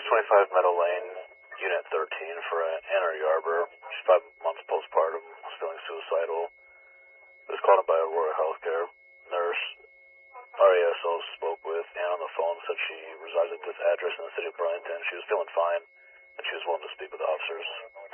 625 Meadow Lane, Unit 13 for Anna Yarber. She's 5 months postpartum, feeling suicidal. It was called in by Aurora Healthcare. Nurse RASO spoke with Anna on the phone, said she resides at this address in the city of Burlington. She was feeling fine, and she was willing to speak with officers.